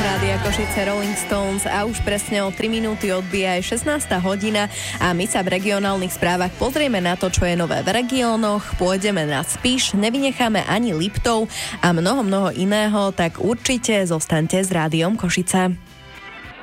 Rádia Košice Rolling Stones a už presne o 3 minúty odbíja aj 16. hodina a my sa v regionálnych správach pozrieme na to, čo je nové v regiónoch, pôjdeme na Spiš, nevynecháme ani Liptov a mnoho iného, tak určite zostaňte s Rádiom Košice.